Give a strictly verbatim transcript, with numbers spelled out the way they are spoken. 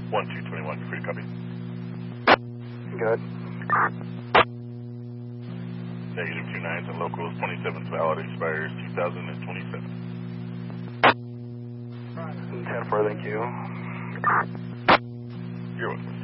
one two two one, you're free to copy. Good. Negative two nines and locals, twenty-seventh valid, expires two thousand twenty-seven. ten four, thank you. You're welcome.